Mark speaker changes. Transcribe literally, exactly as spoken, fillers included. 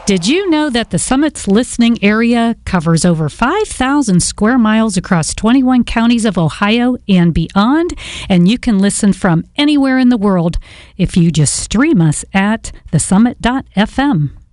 Speaker 1: Did you know that the Summit's listening area covers over five thousand square miles across twenty-one counties of Ohio and beyond? And you can listen from anywhere in the world if you just stream us at the summit dot f m.